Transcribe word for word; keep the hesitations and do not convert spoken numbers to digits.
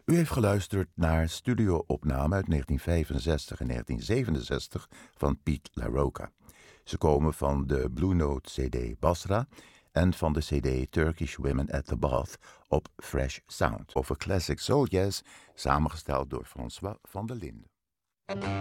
U heeft geluisterd naar studio-opname uit negentien vijfenzestig en negentien zevenenzestig van Pete LaRocca. Ze komen van de Blue Note C D Basra en van de C D Turkish Women at the Bath op Fresh Sound. Over classic soul jazz, samengesteld door François van der Linden.